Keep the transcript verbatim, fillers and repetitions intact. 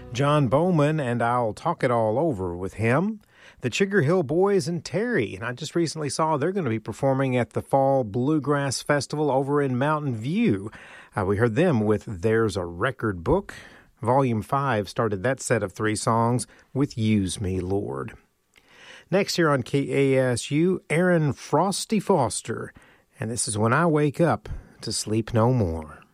John Bowman, and I'll talk it all over with him. The Chigger Hill Boys and Terry, and I just recently saw they're going to be performing at the Fall Bluegrass Festival over in Mountain View. Uh, we heard them with There's a Record Book. Volume five started that set of three songs with Use Me, Lord. Next here on K A S U, Aaron Frosty Foster, and this is When I Wake Up to Sleep No More.